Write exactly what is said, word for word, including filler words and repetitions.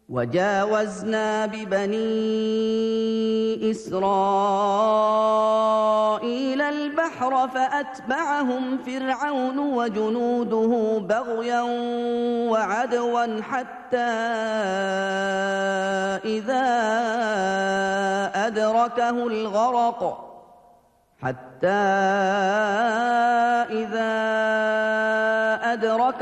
وَجَاوَزْنَا بِبَنِي إِسْرَائِيلَ الْبَحْرَ فَأَتْبَعَهُمْ فِرْعَوْنُ وَجُنُودُهُ بَغْيًا وَعَدْوًا حَتَّىٰ إِذَا أَدْرَكَهُ الْغَرَقُ حَتَّىٰ إِذَا أَدْرَكَهُ